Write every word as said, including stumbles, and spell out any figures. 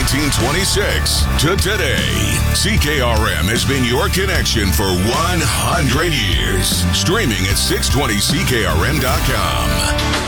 nineteen twenty-six to today, C K R M has been your connection for one hundred years. Streaming at six twenty C K R M dot com.